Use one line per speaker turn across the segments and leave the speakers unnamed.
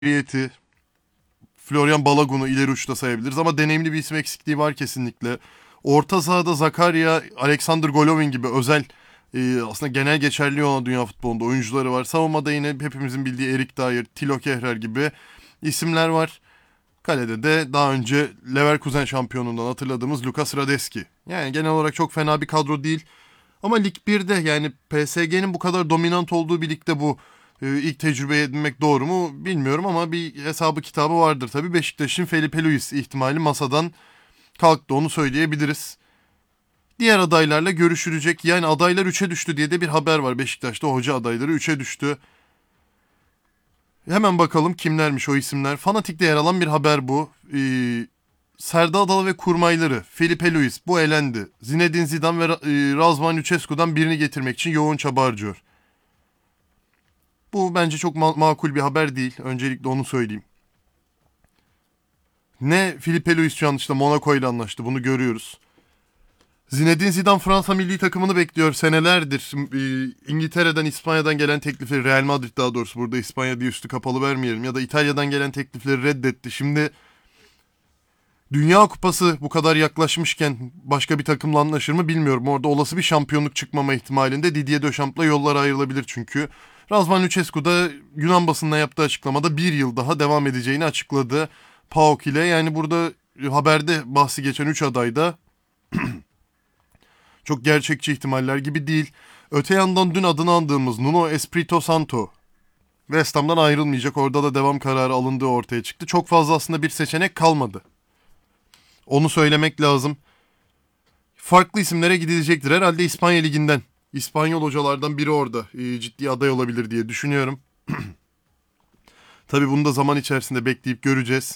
Riyeti, Florian Balogun'u ileri uçta sayabiliriz ama deneyimli bir isim eksikliği var kesinlikle. Orta sahada Zakaria, Alexander Golovin gibi özel aslında genel geçerli olan dünya futbolunda oyuncuları var. Savunmada yine hepimizin bildiği Erik Dyer, Thilo Kehrer gibi isimler var. Kalede de daha önce Leverkusen şampiyonundan hatırladığımız Lukas Radeski. Yani genel olarak çok fena bir kadro değil. Ama Lig 1'de yani PSG'nin bu kadar dominant olduğu bir ligde bu ilk tecrübe edinmek doğru mu bilmiyorum ama bir hesabı kitabı vardır. Tabii Beşiktaş'ın Felipe Luis ihtimali masadan kalktı, onu söyleyebiliriz. Diğer adaylarla görüşülecek. Yani adaylar 3'e düştü diye de bir haber var Beşiktaş'ta. Hoca adayları 3'e düştü. Hemen bakalım kimlermiş o isimler. Fanatik'te yer alan bir haber bu. Serdar Adalı ve kurmayları Felipe Luis bu elendi. Zinedine Zidane ve Razvan Lucescu'dan birini getirmek için yoğun çaba harcıyor. Bu bence çok makul bir haber değil. Öncelikle onu söyleyeyim. Ne Felipe Luis şu an işte Monaco ile anlaştı, bunu görüyoruz. Zinedine Zidane Fransa milli takımını bekliyor senelerdir. İngiltere'den, İspanya'dan gelen teklifleri, Real Madrid daha doğrusu, burada İspanya diye üstü kapalı vermeyelim, ya da İtalya'dan gelen teklifleri reddetti. Şimdi Dünya Kupası bu kadar yaklaşmışken başka bir takımla anlaşır mı bilmiyorum. Orada olası bir şampiyonluk çıkmama ihtimalinde Didier Deschamps'la yollar ayrılabilir çünkü. Razvan Lucescu da Yunan basınına yaptığı açıklamada bir yıl daha devam edeceğini açıkladı PAOK ile. Yani burada haberde bahsi geçen 3 aday da çok gerçekçi ihtimaller gibi değil. Öte yandan dün adını andığımız Nuno Espirito Santo West Ham'dan ayrılmayacak. Orada da devam kararı alındığı ortaya çıktı. Çok fazla aslında bir seçenek kalmadı. Onu söylemek lazım. Farklı isimlere gidilecektir. Herhalde İspanya Ligi'nden, İspanyol hocalardan biri orada ciddi aday olabilir diye düşünüyorum. Tabii bunu da zaman içerisinde bekleyip göreceğiz.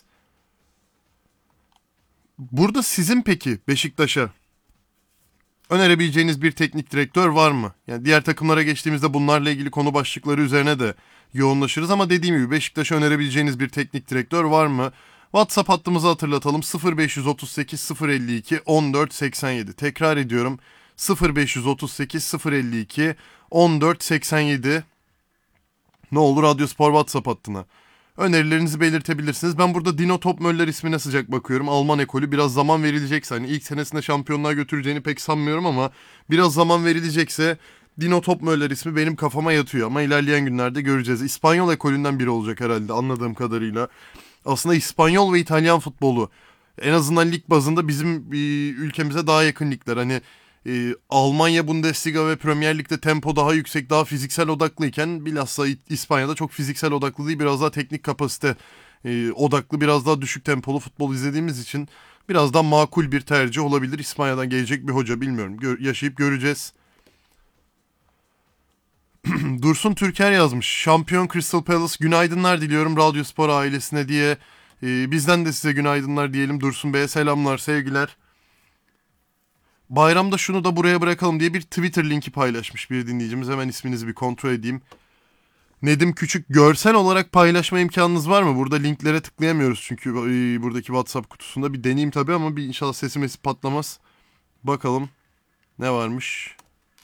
Burada sizin peki Beşiktaş'a önerebileceğiniz bir teknik direktör var mı? Yani diğer takımlara geçtiğimizde bunlarla ilgili konu başlıkları üzerine de yoğunlaşırız ama dediğim gibi Beşiktaş'a önerebileceğiniz bir teknik direktör var mı? WhatsApp hattımızı hatırlatalım: 0538 052 14 87. Tekrar ediyorum: 0538 052 14 87. Ne olur Radyospor WhatsApp hattına önerilerinizi belirtebilirsiniz. Ben burada Dino Topmöller ismine sıcak bakıyorum. Alman ekolü, biraz zaman verilecekse, hani ilk senesinde şampiyonluğa götüreceğini pek sanmıyorum ama biraz zaman verilecekse Dino Topmöller ismi benim kafama yatıyor ama ilerleyen günlerde göreceğiz. İspanyol ekolünden biri olacak herhalde anladığım kadarıyla. Aslında İspanyol ve İtalyan futbolu en azından lig bazında bizim ülkemize daha yakın ligler. Hani Almanya Bundesliga ve Premier Lig'de tempo daha yüksek, daha fiziksel odaklıyken bilhassa İspanya'da çok fiziksel odaklı değil, biraz daha teknik kapasite odaklı, biraz daha düşük tempolu futbol izlediğimiz için biraz daha makul bir tercih olabilir. İspanya'dan gelecek bir hoca, bilmiyorum. Yaşayıp göreceğiz. Dursun Türker yazmış: şampiyon Crystal Palace, günaydınlar diliyorum Radyospor ailesine diye. Bizden de size günaydınlar diyelim. Dursun Bey'e selamlar, sevgiler. Bayramda şunu da buraya bırakalım diye bir Twitter linki paylaşmış bir dinleyicimiz. Hemen isminizi bir kontrol edeyim. Nedim Küçük, görsel olarak paylaşma imkanınız var mı? Burada linklere tıklayamıyoruz çünkü buradaki WhatsApp kutusunda. Bir deneyeyim tabii ama bir inşallah sesim patlamaz. Bakalım ne varmış.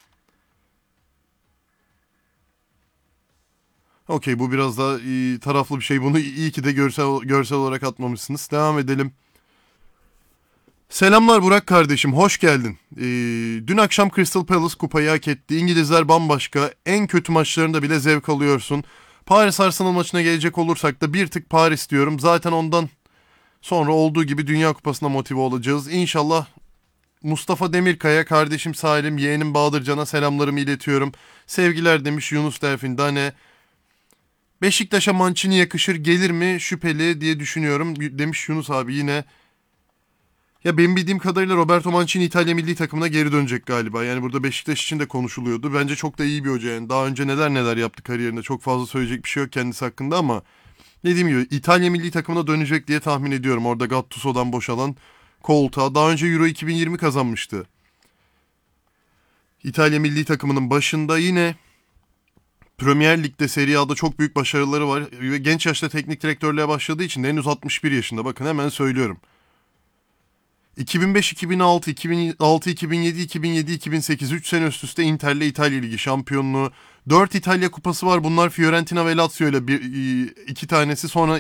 Okey, bu biraz daha taraflı bir şey. Bunu iyi ki de görsel olarak atmamışsınız. Devam edelim. Selamlar Burak kardeşim, hoş geldin. Dün akşam Crystal Palace kupayı hak etti. İngilizler bambaşka. En kötü maçlarında bile zevk alıyorsun. Paris Arsenal maçına gelecek olursak da bir tık Paris diyorum. Zaten ondan sonra olduğu gibi Dünya Kupası'na motive olacağız. İnşallah. Mustafa Demirkaya, kardeşim Salim, yeğenim Bahadırcan'a selamlarımı iletiyorum. Sevgiler demiş Yunus Delfin Dane. Beşiktaş'a Mancini yakışır, gelir mi şüpheli diye düşünüyorum demiş Yunus abi yine. Ya benim bildiğim kadarıyla Roberto Mancini İtalya milli takımına geri dönecek galiba. Yani burada Beşiktaş için de konuşuluyordu. Bence çok da iyi bir hoca yani. Daha önce neler neler yaptı kariyerinde. Çok fazla söyleyecek bir şey yok kendisi hakkında ama dediğim gibi İtalya milli takımına dönecek diye tahmin ediyorum. Orada Gattuso'dan boşalan koltuğa. Daha önce Euro 2020 kazanmıştı. İtalya milli takımının başında yine Premier Lig'de, Serie A'da çok büyük başarıları var. Ve genç yaşta teknik direktörlüğe başladığı için de henüz 61 yaşında. Bakın hemen söylüyorum. 2005, 2006, 2006, 2007, 2007, 2008 3 sene üst üste Inter'le İtalya Ligi şampiyonluğu. 4 İtalya kupası var. Bunlar Fiorentina ve Lazio ile iki tanesi. Sonra